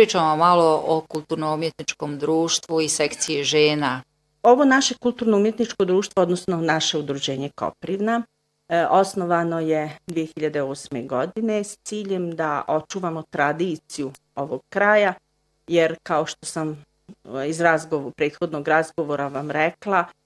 ispričamo malo o kulturno-umjetničkom društvu i sekciji žena. Ovo naše kulturno-umjetničko društvo, odnosno naše udruženje Koprivna, osnovano je 2008. godine s ciljem da očuvamo tradiciju ovog kraja, jer kao što sam iz prethodnog razgovora vam rekla,